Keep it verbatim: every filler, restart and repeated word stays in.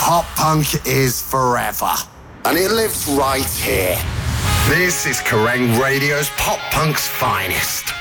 Pop punk is forever, and it lives right here. This is Kerrang Radio's Pop Punk's finest.